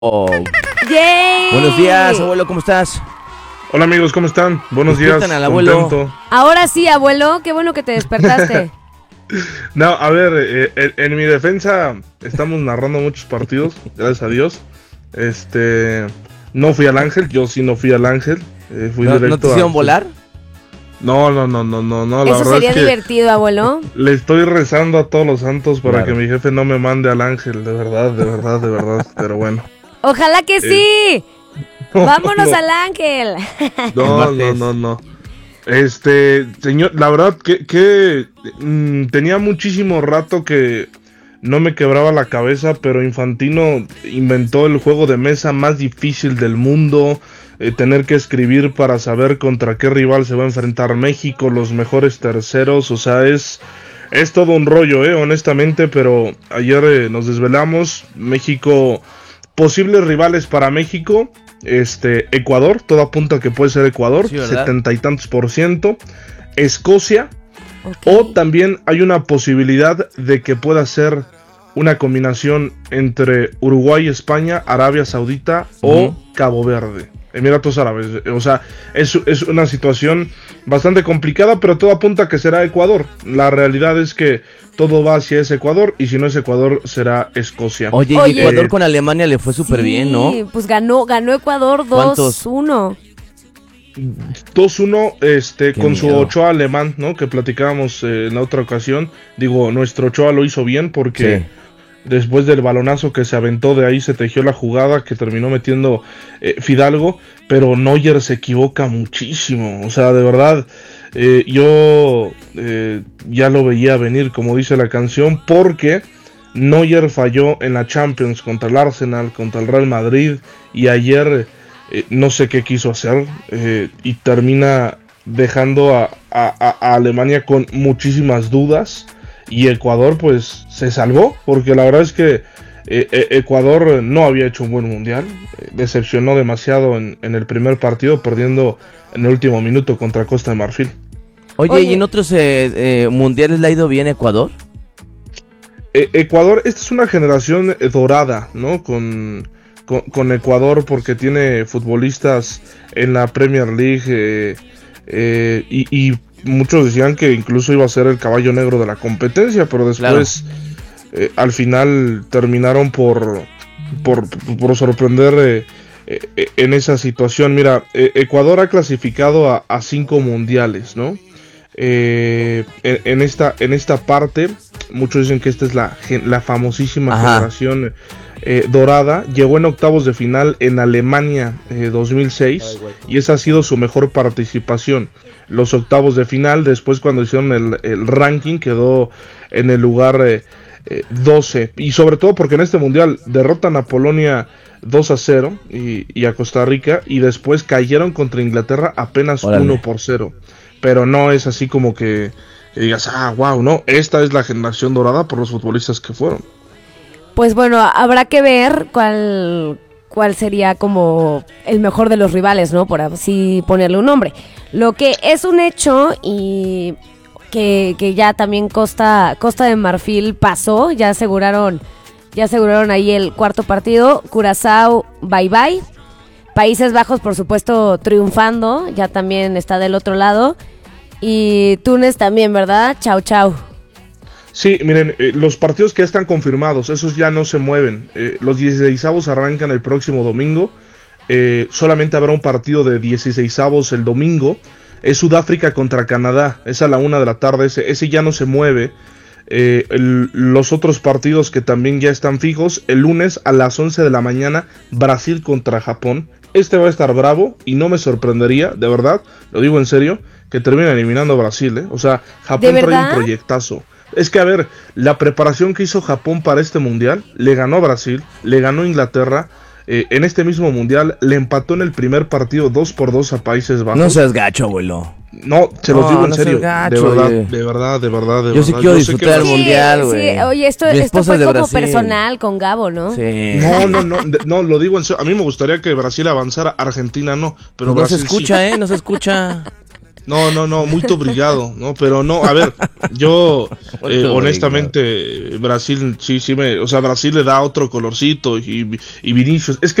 ¡Yay! Buenos días, abuelo, ¿cómo estás? Hola amigos, ¿cómo están? Buenos días. Despiertan al abuelo. Contento. Ahora sí, abuelo, qué bueno que te despertaste. No, a ver, en mi defensa estamos narrando muchos partidos, gracias a Dios. No fui al Ángel, yo sí no fui al Ángel. Fui ¿No directo te hicieron volar? No, la Eso verdad sería es que divertido, abuelo. le estoy rezando a todos los santos para Claro. que mi jefe no me mande al Ángel, de verdad, pero bueno. Ojalá que sí. Vámonos al Ángel. No. Señor, la verdad que tenía muchísimo rato que no me quebraba la cabeza, pero Infantino inventó el juego de mesa más difícil del mundo. Tener que escribir para saber contra qué rival se va a enfrentar México, los mejores terceros, o sea, es todo un rollo, honestamente, pero ayer nos desvelamos. México, posibles rivales para México. Ecuador, todo apunta a que puede ser Ecuador, Sí, ¿verdad? 70 y tantos %. Escocia, Okay. o también hay una posibilidad de que pueda ser una combinación entre Uruguay, España, Arabia Saudita o Cabo Verde, Emiratos Árabes. O sea, es una situación bastante complicada, pero todo apunta a que será Ecuador. La realidad es que todo va hacia ese Ecuador, y si no es Ecuador, será Escocia. Oye, Oye. y Ecuador con Alemania le fue súper bien, ¿no? Sí, pues ganó Ecuador ¿Cuántos? 2-1. 2-1, con su miedo. Ochoa alemán, ¿no? Que platicábamos en la otra ocasión. Digo, nuestro Ochoa lo hizo bien porque Sí. después del balonazo que se aventó, de ahí se tejió la jugada que terminó metiendo Fidalgo, pero Neuer se equivoca muchísimo. O sea, de verdad, yo ya lo veía venir, como dice la canción, porque Neuer falló en la Champions contra el Arsenal, contra el Real Madrid, y ayer no sé qué quiso hacer, y termina dejando a Alemania con muchísimas dudas. Y Ecuador pues se salvó, porque la verdad es que Ecuador no había hecho un buen mundial. Decepcionó demasiado en el primer partido, perdiendo en el último minuto contra Costa de Marfil. Oye, ¿y en otros mundiales le ha ido bien Ecuador? Ecuador, esta es una generación dorada, ¿no? Con Ecuador, porque tiene futbolistas en la Premier League, y muchos decían que incluso iba a ser el caballo negro de la competencia, pero después al final terminaron por sorprender en esa situación. Mira, Ecuador ha clasificado a 5 mundiales, ¿no? En esta parte, muchos dicen que esta es la famosísima generación dorada. Llegó en octavos de final en Alemania 2006, y esa ha sido su mejor participación. Los octavos de final, después cuando hicieron el ranking, quedó en el lugar 12, y sobre todo porque en este mundial derrotan a Polonia 2-0 y a Costa Rica, y después cayeron contra Inglaterra apenas 1-0. Pero no es así como que digas, wow, no, esta es la generación dorada por los futbolistas que fueron. Pues bueno, habrá que ver cuál sería como el mejor de los rivales, ¿no? Por así ponerle un nombre. Lo que es un hecho, y que ya también Costa de Marfil pasó, ya aseguraron ahí el cuarto partido. Curazao, bye bye. Países Bajos, por supuesto, triunfando, ya también está del otro lado. Y Túnez también, ¿verdad? Chau, chau. Sí, miren, los partidos que ya están confirmados, esos ya no se mueven. Los 16avos arrancan el próximo domingo. Solamente habrá un partido de 16avos el domingo. Es Sudáfrica contra Canadá, es a la 1 de la tarde, ese ya no se mueve. Los otros partidos que también ya están fijos: el lunes a las 11 de la mañana, Brasil contra Japón. Este va a estar bravo, y no me sorprendería, de verdad, lo digo en serio, que termine eliminando a Brasil, O sea, Japón trae un proyectazo. Es que, a ver, la preparación que hizo Japón para este mundial, le ganó a Brasil, le ganó a Inglaterra. En este mismo mundial le empató en el primer partido 2-2 a Países Bajos. No seas gacho, abuelo. No, se los digo en no serio. seas gacho, de verdad. Yo sí quiero disfrutar el mundial, güey. Sí, oye, esto fue como personal con Gabo, ¿no? Sí. No, lo digo en serio. A mí me gustaría que Brasil avanzara, Argentina no, pero No se Brasil escucha, sí. no se escucha. No, muy brillado, ¿no? Pero no, a ver, yo honestamente Brasil o sea, Brasil le da otro colorcito y Vinicius, es que